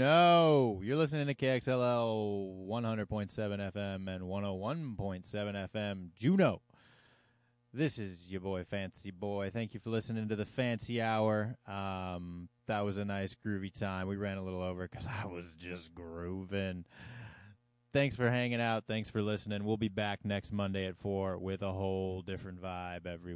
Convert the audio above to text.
know. You're listening to KXLL 100.7 FM and 101.7 FM Juneau. This is your boy, Fancy Boy. Thank you for listening to the Fancy Hour. That was a nice, groovy time. We ran a little over because I was just grooving. Thanks for hanging out. Thanks for listening. We'll be back next Monday at 4 with a whole different vibe every